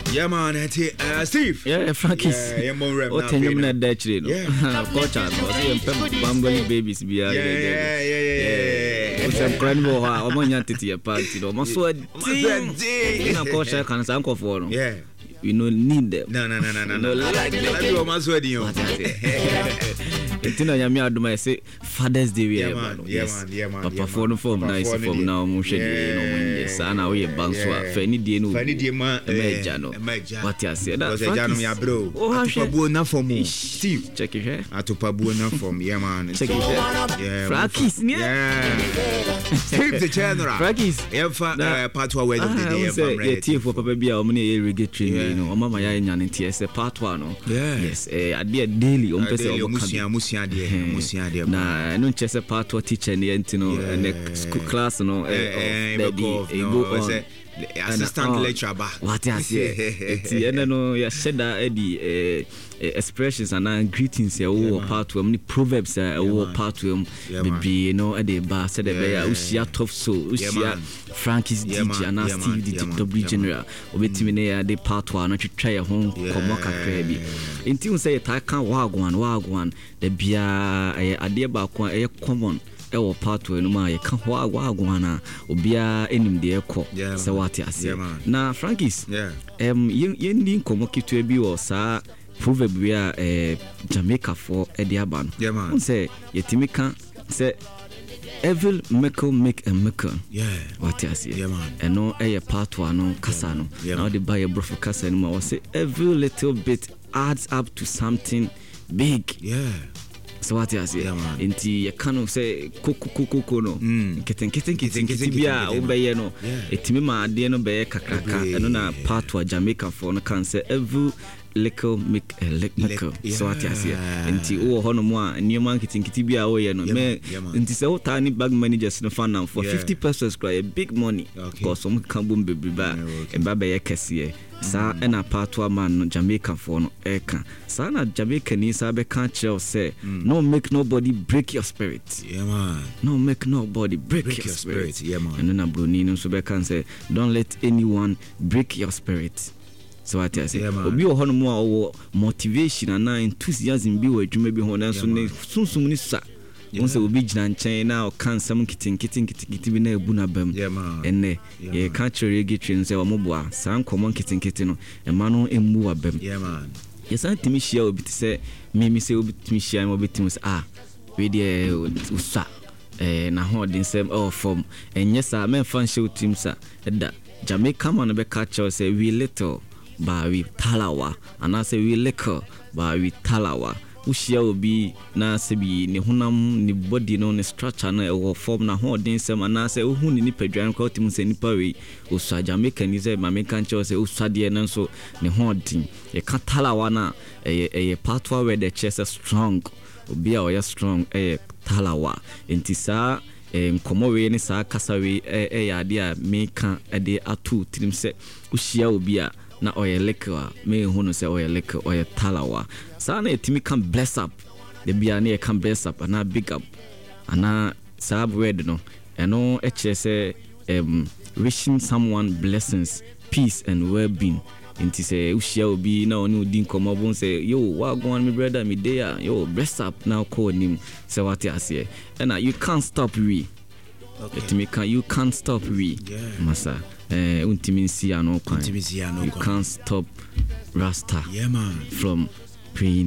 Yeah, man. Steve. Yeah, Frankie's. Yeah, more rap. Oh, 10 minutes that trade. Yeah. Coach, I was Bambly babies. Yeah. It's a grand boy. I'm on your titty party. I'm so a day. I'm coach, I can't uncle for them. Yeah. We don't need them. No. Like you almost ready. Tina Yami Aduma say Father's Day. Yeah, man. Papa phone form nice form now. Mushe yes, ana we banswa. Feni die no. Emeja no. What you say? That Jano ya bro. Atupabu na form. Steve. Check it here. Atupabu na form. Yeah, man. Check it here. Yeah. Frankie's yeah. Steve the general. Frankie's. Yeah, part 1 word of the day. Yeah, team for Papa Bia. Omni reggae train. You know, Mama ya nyane TS part 1 no. Yes. I did daily. Na no chese part what teacher and you know and the school class no assistant lecturer ba what I say and no ya said that the expressions and greetings ya part of proverbs part of be you know at the bar said the usia tough so usia Frankie's DJ and Steve the W general obetimi na ya the part 1 no try your home komo kakra bi enti say ta kan wagwan the bia ade ba ko common ewo part we no ma ye ka ho agwana obia enim de ekọ se wate ase na Frankie's yendi nkomo kitu bi wo sa proverb we Jamaica for ediaba no say yetimi kan say evil make a maker what I see and no part 1 no kasa no now the buy a bro for kasa no ma say every little bit adds up to something big so what I say inti ya kanu say koko no keten bia obeye no etimi ma ade no be kakraka eno na part wa Jamaica for no can say every little make a maker so what I say inti o hono mo a nioma keten bia o ye no me inti say o tani bag managers no fan for 50 pesos cry big money because some can boom baby ba e ba be ye kese sa ena part 1 man no Jamaica for no eka sa na Jamaica ni sa be can say no make nobody break your spirit no make nobody break your spirit and na Bruni no so be can say don't let anyone break your spirit so what I say obi o hono mo a motivation and enthusiasm bi wa adwuma bi ho na so ne sunsum ni sa once obi gina nchen na o kan sam kitin bi na ebu na bam enne ye ka chere gitrin se o moboa san common kitin no e ma no emu wa bam ye san timi hia obi ti se mi se obi timi hia mo betim se we dey usa na ho din sem from enye sa men fan show team sa da Jamaica man be catch us say we little ba we talawa and I say we liquor ba we talawa ushia obi na sebi ne honam ne body no ne structure na e form na ho den sem na say ohu ni padwan ko tim se nipa we usua Jamaica ni say ma mekan che say usua de na so ne ho din e ka talawa na e part wa we the chest strong obi a o strong talawa entisa nkomo we ni sa kasa we ya de a meka de atu tim se ushia obi a na oye liquor me hunu se oye liquor oye talawa sana etimi can bless up the bia na can bless up and big up and sab word no eno eche se wishing someone blessings peace and well-being inti se ushia obi na oni odin komo bon say yo wa go on me brother me there yo bless up now call him say what you say and you can't stop we you can't stop we masa untiminsi ano you can't stop Rasta from praying